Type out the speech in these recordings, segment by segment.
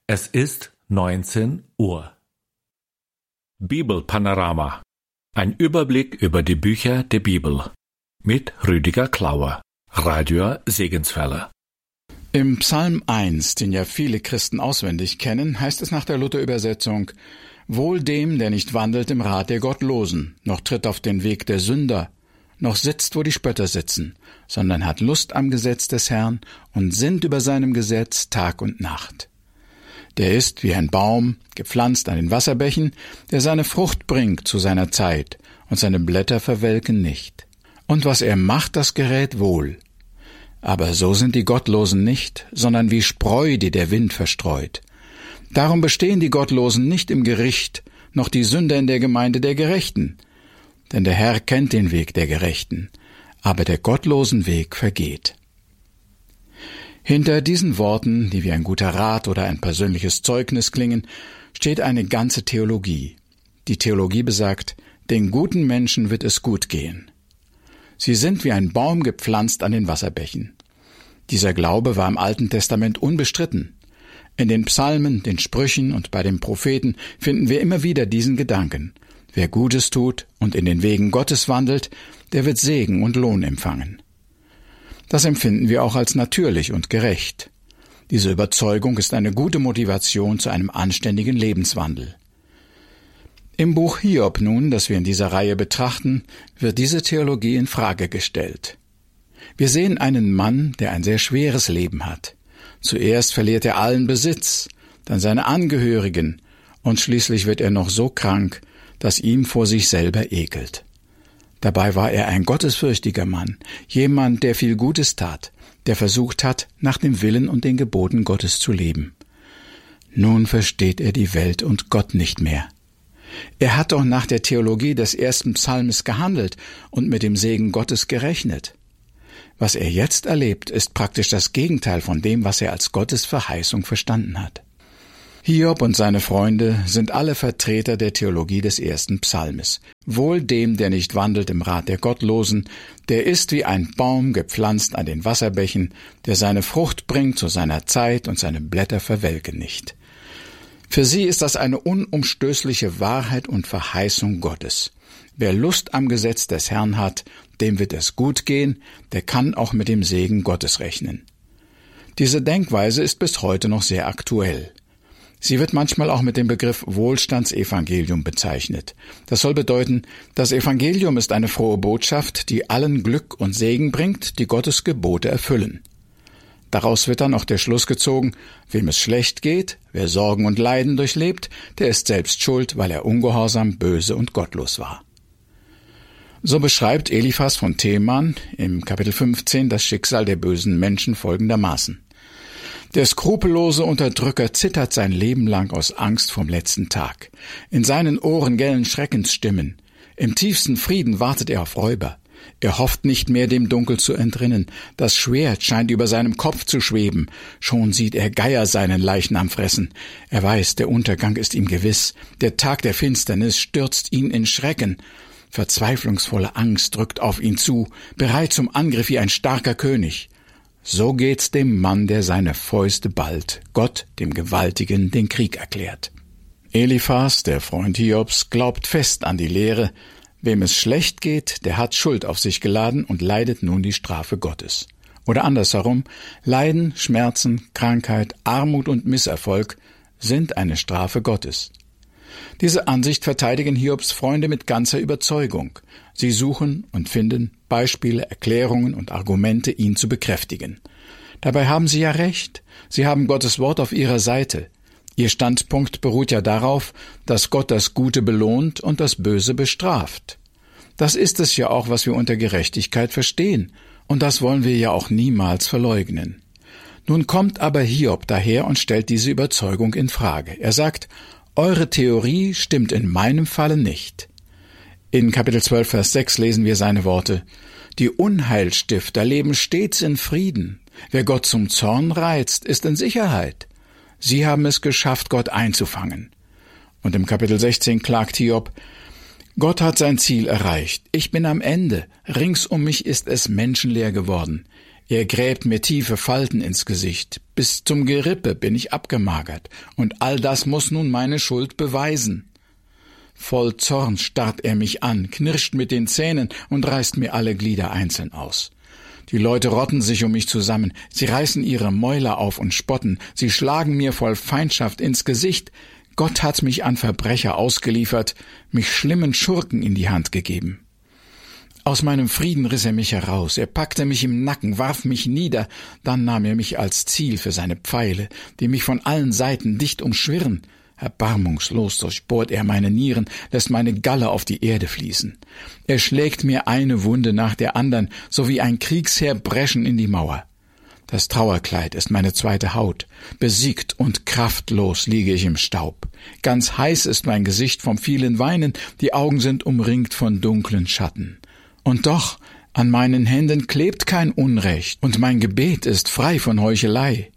Es ist 19 Uhr. Bibelpanorama. Ein Überblick über die Bücher der Bibel. Mit Rüdiger Klauer, Radio Segenswelle. Im Psalm 1, den ja viele Christen auswendig kennen, heißt es nach der Luther-Übersetzung: Wohl dem, der nicht wandelt im Rat der Gottlosen, noch tritt auf den Weg der Sünder, noch sitzt, wo die Spötter sitzen, sondern hat Lust am Gesetz des Herrn und sinnt über seinem Gesetz Tag und Nacht. Der ist wie ein Baum, gepflanzt an den Wasserbächen, der seine Frucht bringt zu seiner Zeit, und seine Blätter verwelken nicht. Und was er macht, das gerät wohl. Aber so sind die Gottlosen nicht, sondern wie Spreu, die der Wind verstreut. Darum bestehen die Gottlosen nicht im Gericht, noch die Sünder in der Gemeinde der Gerechten. Denn der Herr kennt den Weg der Gerechten, aber der gottlosen Weg vergeht. Hinter diesen Worten, die wie ein guter Rat oder ein persönliches Zeugnis klingen, steht eine ganze Theologie. Die Theologie besagt, den guten Menschen wird es gut gehen. Sie sind wie ein Baum gepflanzt an den Wasserbächen. Dieser Glaube war im Alten Testament unbestritten. In den Psalmen, den Sprüchen und bei den Propheten finden wir immer wieder diesen Gedanken: Wer Gutes tut und in den Wegen Gottes wandelt, der wird Segen und Lohn empfangen. Das empfinden wir auch als natürlich und gerecht. Diese Überzeugung ist eine gute Motivation zu einem anständigen Lebenswandel. Im Buch Hiob nun, das wir in dieser Reihe betrachten, wird diese Theologie in Frage gestellt. Wir sehen einen Mann, der ein sehr schweres Leben hat. Zuerst verliert er allen Besitz, dann seine Angehörigen, und schließlich wird er noch so krank, dass ihm vor sich selber ekelt. Dabei war er ein gottesfürchtiger Mann, jemand, der viel Gutes tat, der versucht hat, nach dem Willen und den Geboten Gottes zu leben. Nun versteht er die Welt und Gott nicht mehr. Er hat doch nach der Theologie des ersten Psalmes gehandelt und mit dem Segen Gottes gerechnet. Was er jetzt erlebt, ist praktisch das Gegenteil von dem, was er als Gottes Verheißung verstanden hat. Hiob und seine Freunde sind alle Vertreter der Theologie des ersten Psalmes. Wohl dem, der nicht wandelt im Rat der Gottlosen, der ist wie ein Baum gepflanzt an den Wasserbächen, der seine Frucht bringt zu seiner Zeit und seine Blätter verwelken nicht. Für sie ist das eine unumstößliche Wahrheit und Verheißung Gottes. Wer Lust am Gesetz des Herrn hat, dem wird es gut gehen, der kann auch mit dem Segen Gottes rechnen. Diese Denkweise ist bis heute noch sehr aktuell. Sie wird manchmal auch mit dem Begriff Wohlstandsevangelium bezeichnet. Das soll bedeuten, das Evangelium ist eine frohe Botschaft, die allen Glück und Segen bringt, die Gottes Gebote erfüllen. Daraus wird dann auch der Schluss gezogen: Wem es schlecht geht, wer Sorgen und Leiden durchlebt, der ist selbst schuld, weil er ungehorsam, böse und gottlos war. So beschreibt Eliphas von Teman im Kapitel 15 das Schicksal der bösen Menschen folgendermaßen: Der skrupellose Unterdrücker zittert sein Leben lang aus Angst vom letzten Tag. In seinen Ohren gellen Schreckensstimmen. Im tiefsten Frieden wartet er auf Räuber. Er hofft nicht mehr, dem Dunkel zu entrinnen. Das Schwert scheint über seinem Kopf zu schweben. Schon sieht er Geier seinen Leichnam fressen. Er weiß, der Untergang ist ihm gewiss. Der Tag der Finsternis stürzt ihn in Schrecken. Verzweiflungsvolle Angst drückt auf ihn zu, bereit zum Angriff wie ein starker König. So geht's dem Mann, der seine Fäuste ballt, Gott, dem Gewaltigen, den Krieg erklärt. Eliphas, der Freund Hiobs, glaubt fest an die Lehre: Wem es schlecht geht, der hat Schuld auf sich geladen und leidet nun die Strafe Gottes. Oder andersherum: Leiden, Schmerzen, Krankheit, Armut und Misserfolg sind eine Strafe Gottes. Diese Ansicht verteidigen Hiobs Freunde mit ganzer Überzeugung. Sie suchen und finden Beispiele, Erklärungen und Argumente, ihn zu bekräftigen. Dabei haben sie ja recht. Sie haben Gottes Wort auf ihrer Seite. Ihr Standpunkt beruht ja darauf, dass Gott das Gute belohnt und das Böse bestraft. Das ist es ja auch, was wir unter Gerechtigkeit verstehen. Und das wollen wir ja auch niemals verleugnen. Nun kommt aber Hiob daher und stellt diese Überzeugung in Frage. Er sagt: Eure Theorie stimmt in meinem Falle nicht. In Kapitel 12, Vers 6 lesen wir seine Worte: Die Unheilstifter leben stets in Frieden. Wer Gott zum Zorn reizt, ist in Sicherheit. Sie haben es geschafft, Gott einzufangen. Und im Kapitel 16 klagt Hiob: Gott hat sein Ziel erreicht. Ich bin am Ende. Rings um mich ist es menschenleer geworden. Er gräbt mir tiefe Falten ins Gesicht. Bis zum Gerippe bin ich abgemagert. Und all das muss nun meine Schuld beweisen. Voll Zorn starrt er mich an, knirscht mit den Zähnen und reißt mir alle Glieder einzeln aus. Die Leute rotten sich um mich zusammen. Sie reißen ihre Mäuler auf und spotten. Sie schlagen mir voll Feindschaft ins Gesicht. Gott hat mich an Verbrecher ausgeliefert, mich schlimmen Schurken in die Hand gegeben. Aus meinem Frieden riss er mich heraus, er packte mich im Nacken, warf mich nieder, dann nahm er mich als Ziel für seine Pfeile, die mich von allen Seiten dicht umschwirren. Erbarmungslos durchbohrt er meine Nieren, lässt meine Galle auf die Erde fließen. Er schlägt mir eine Wunde nach der anderen, so wie ein Kriegsheer Breschen in die Mauer. Das Trauerkleid ist meine zweite Haut. Besiegt und kraftlos liege ich im Staub. Ganz heiß ist mein Gesicht vom vielen Weinen, die Augen sind umringt von dunklen Schatten. Und doch, an meinen Händen klebt kein Unrecht, und mein Gebet ist frei von Heuchelei.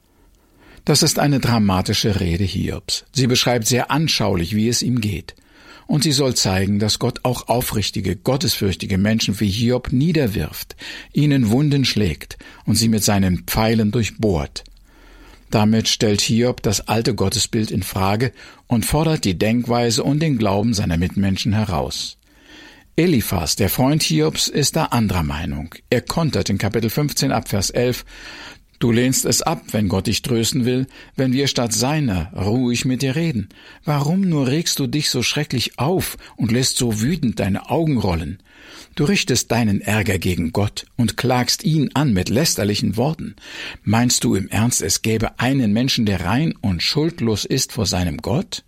Das ist eine dramatische Rede Hiobs. Sie beschreibt sehr anschaulich, wie es ihm geht. Und sie soll zeigen, dass Gott auch aufrichtige, gottesfürchtige Menschen wie Hiob niederwirft, ihnen Wunden schlägt und sie mit seinen Pfeilen durchbohrt. Damit stellt Hiob das alte Gottesbild in Frage und fordert die Denkweise und den Glauben seiner Mitmenschen heraus. Eliphas, der Freund Hiobs, ist da anderer Meinung. Er kontert in Kapitel 15 ab Vers 11: Du lehnst es ab, wenn Gott dich trösten will, wenn wir statt seiner ruhig mit dir reden. Warum nur regst du dich so schrecklich auf und lässt so wütend deine Augen rollen? Du richtest deinen Ärger gegen Gott und klagst ihn an mit lästerlichen Worten. Meinst du im Ernst, es gäbe einen Menschen, der rein und schuldlos ist vor seinem Gott?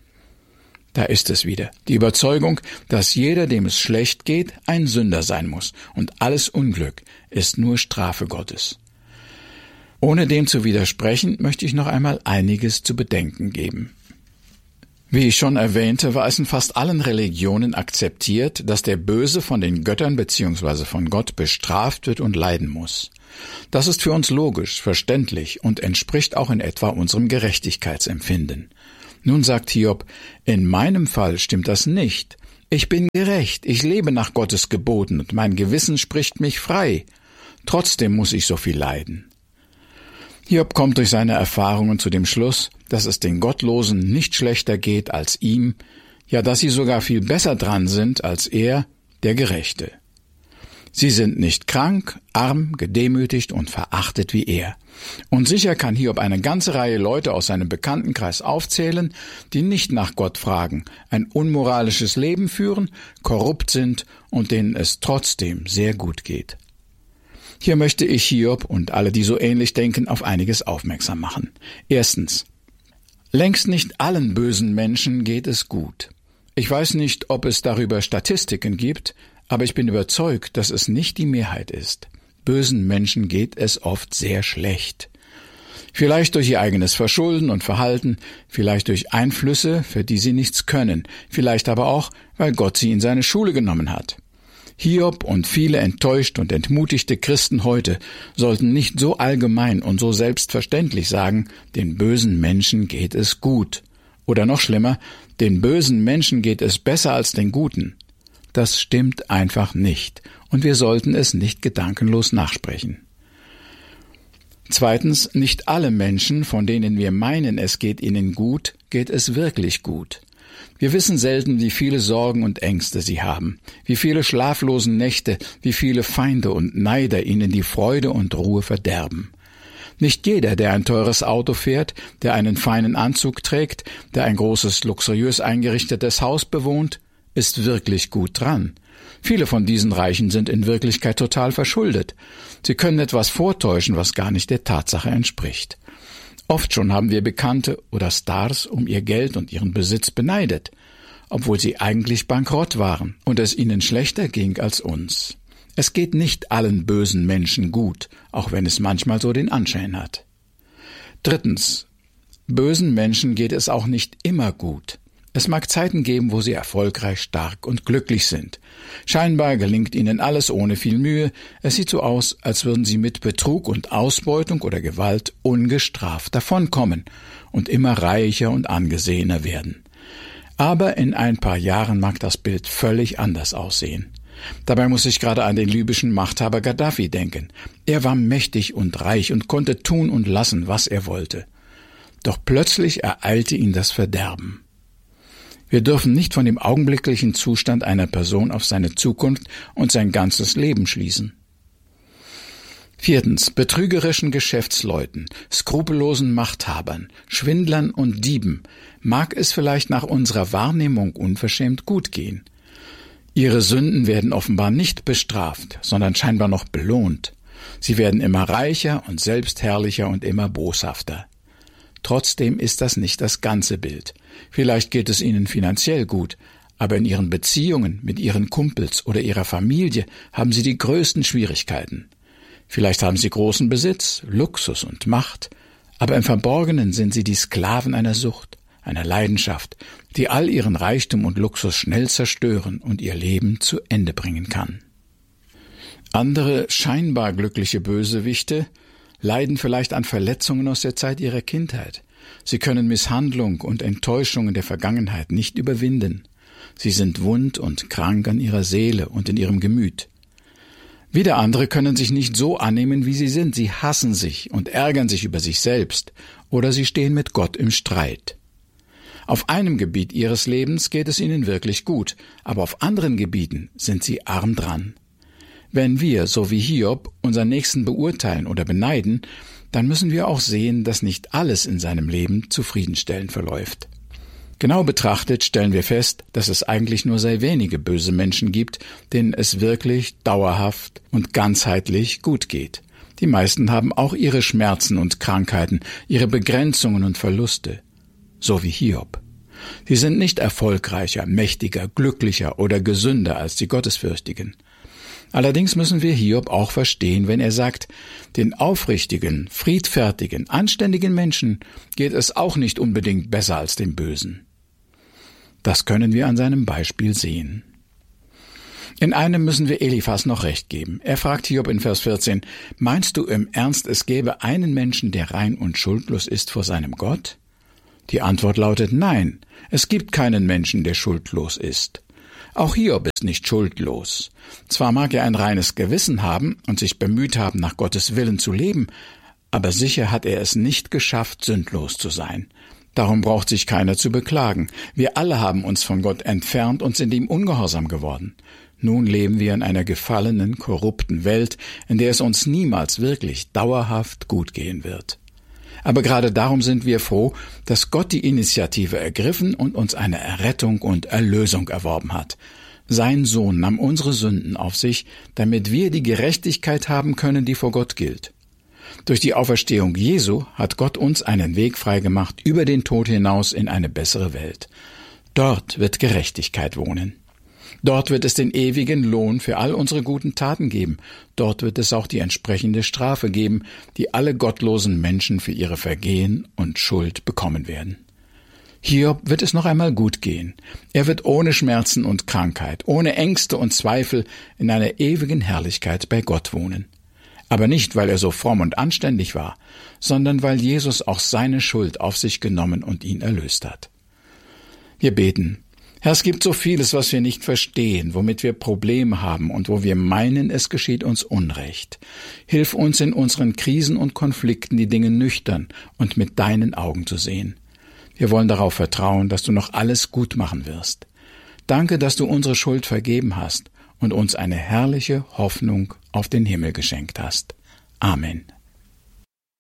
Da ist es wieder, die Überzeugung, dass jeder, dem es schlecht geht, ein Sünder sein muss, und alles Unglück ist nur Strafe Gottes. Ohne dem zu widersprechen, möchte ich noch einmal einiges zu bedenken geben. Wie ich schon erwähnte, war es in fast allen Religionen akzeptiert, dass der Böse von den Göttern bzw. von Gott bestraft wird und leiden muss. Das ist für uns logisch, verständlich und entspricht auch in etwa unserem Gerechtigkeitsempfinden. Nun sagt Hiob, in meinem Fall stimmt das nicht. Ich bin gerecht, ich lebe nach Gottes Geboten und mein Gewissen spricht mich frei. Trotzdem muss ich so viel leiden. Hiob kommt durch seine Erfahrungen zu dem Schluss, dass es den Gottlosen nicht schlechter geht als ihm, ja, dass sie sogar viel besser dran sind als er, der Gerechte. Sie sind nicht krank, arm, gedemütigt und verachtet wie er. Und sicher kann Hiob eine ganze Reihe Leute aus seinem Bekanntenkreis aufzählen, die nicht nach Gott fragen, ein unmoralisches Leben führen, korrupt sind und denen es trotzdem sehr gut geht. Hier möchte ich Hiob und alle, die so ähnlich denken, auf einiges aufmerksam machen. Erstens: Längst nicht allen bösen Menschen geht es gut. Ich weiß nicht, ob es darüber Statistiken gibt, aber ich bin überzeugt, dass es nicht die Mehrheit ist. Bösen Menschen geht es oft sehr schlecht. Vielleicht durch ihr eigenes Verschulden und Verhalten, vielleicht durch Einflüsse, für die sie nichts können, vielleicht aber auch, weil Gott sie in seine Schule genommen hat. Hiob und viele enttäuscht und entmutigte Christen heute sollten nicht so allgemein und so selbstverständlich sagen, den bösen Menschen geht es gut. Oder noch schlimmer, den bösen Menschen geht es besser als den guten. Das stimmt einfach nicht, und wir sollten es nicht gedankenlos nachsprechen. Zweitens, nicht alle Menschen, von denen wir meinen, es geht ihnen gut, geht es wirklich gut. Wir wissen selten, wie viele Sorgen und Ängste sie haben, wie viele schlaflose Nächte, wie viele Feinde und Neider ihnen die Freude und Ruhe verderben. Nicht jeder, der ein teures Auto fährt, der einen feinen Anzug trägt, der ein großes, luxuriös eingerichtetes Haus bewohnt, ist wirklich gut dran. Viele von diesen Reichen sind in Wirklichkeit total verschuldet. Sie können etwas vortäuschen, was gar nicht der Tatsache entspricht. Oft schon haben wir Bekannte oder Stars um ihr Geld und ihren Besitz beneidet, obwohl sie eigentlich bankrott waren und es ihnen schlechter ging als uns. Es geht nicht allen bösen Menschen gut, auch wenn es manchmal so den Anschein hat. Drittens: Bösen Menschen geht es auch nicht immer gut. Es mag Zeiten geben, wo sie erfolgreich, stark und glücklich sind. Scheinbar gelingt ihnen alles ohne viel Mühe. Es sieht so aus, als würden sie mit Betrug und Ausbeutung oder Gewalt ungestraft davonkommen und immer reicher und angesehener werden. Aber in ein paar Jahren mag das Bild völlig anders aussehen. Dabei muss ich gerade an den libyschen Machthaber Gaddafi denken. Er war mächtig und reich und konnte tun und lassen, was er wollte. Doch plötzlich ereilte ihn das Verderben. Wir dürfen nicht von dem augenblicklichen Zustand einer Person auf seine Zukunft und sein ganzes Leben schließen. 4. Betrügerischen Geschäftsleuten, skrupellosen Machthabern, Schwindlern und Dieben mag es vielleicht nach unserer Wahrnehmung unverschämt gut gehen. Ihre Sünden werden offenbar nicht bestraft, sondern scheinbar noch belohnt. Sie werden immer reicher und selbstherrlicher und immer boshafter. Trotzdem ist das nicht das ganze Bild. Vielleicht geht es ihnen finanziell gut, aber in ihren Beziehungen mit ihren Kumpels oder ihrer Familie haben sie die größten Schwierigkeiten. Vielleicht haben sie großen Besitz, Luxus und Macht, aber im Verborgenen sind sie die Sklaven einer Sucht, einer Leidenschaft, die all ihren Reichtum und Luxus schnell zerstören und ihr Leben zu Ende bringen kann. Andere scheinbar glückliche Bösewichte leiden vielleicht an Verletzungen aus der Zeit ihrer Kindheit. Sie können Misshandlung und Enttäuschungen der Vergangenheit nicht überwinden. Sie sind wund und krank an ihrer Seele und in ihrem Gemüt. Wieder andere können sich nicht so annehmen, wie sie sind. Sie hassen sich und ärgern sich über sich selbst oder sie stehen mit Gott im Streit. Auf einem Gebiet ihres Lebens geht es ihnen wirklich gut, aber auf anderen Gebieten sind sie arm dran. Wenn wir, so wie Hiob, unseren Nächsten beurteilen oder beneiden, dann müssen wir auch sehen, dass nicht alles in seinem Leben zufriedenstellend verläuft. Genau betrachtet stellen wir fest, dass es eigentlich nur sehr wenige böse Menschen gibt, denen es wirklich dauerhaft und ganzheitlich gut geht. Die meisten haben auch ihre Schmerzen und Krankheiten, ihre Begrenzungen und Verluste, so wie Hiob. Sie sind nicht erfolgreicher, mächtiger, glücklicher oder gesünder als die Gottesfürchtigen. Allerdings müssen wir Hiob auch verstehen, wenn er sagt, den aufrichtigen, friedfertigen, anständigen Menschen geht es auch nicht unbedingt besser als dem Bösen. Das können wir an seinem Beispiel sehen. In einem müssen wir Eliphas noch recht geben. Er fragt Hiob in Vers 14, meinst du im Ernst, es gäbe einen Menschen, der rein und schuldlos ist vor seinem Gott? Die Antwort lautet nein, es gibt keinen Menschen, der schuldlos ist. Auch Hiob ist nicht schuldlos. Zwar mag er ein reines Gewissen haben und sich bemüht haben, nach Gottes Willen zu leben, aber sicher hat er es nicht geschafft, sündlos zu sein. Darum braucht sich keiner zu beklagen. Wir alle haben uns von Gott entfernt und sind ihm ungehorsam geworden. Nun leben wir in einer gefallenen, korrupten Welt, in der es uns niemals wirklich dauerhaft gut gehen wird. Aber gerade darum sind wir froh, dass Gott die Initiative ergriffen und uns eine Errettung und Erlösung erworben hat. Sein Sohn nahm unsere Sünden auf sich, damit wir die Gerechtigkeit haben können, die vor Gott gilt. Durch die Auferstehung Jesu hat Gott uns einen Weg freigemacht über den Tod hinaus in eine bessere Welt. Dort wird Gerechtigkeit wohnen. Dort wird es den ewigen Lohn für all unsere guten Taten geben. Dort wird es auch die entsprechende Strafe geben, die alle gottlosen Menschen für ihre Vergehen und Schuld bekommen werden. Hiob wird es noch einmal gut gehen. Er wird ohne Schmerzen und Krankheit, ohne Ängste und Zweifel in einer ewigen Herrlichkeit bei Gott wohnen. Aber nicht, weil er so fromm und anständig war, sondern weil Jesus auch seine Schuld auf sich genommen und ihn erlöst hat. Wir beten. Herr, es gibt so vieles, was wir nicht verstehen, womit wir Probleme haben und wo wir meinen, es geschieht uns Unrecht. Hilf uns in unseren Krisen und Konflikten, die Dinge nüchtern und mit deinen Augen zu sehen. Wir wollen darauf vertrauen, dass du noch alles gut machen wirst. Danke, dass du unsere Schuld vergeben hast und uns eine herrliche Hoffnung auf den Himmel geschenkt hast. Amen.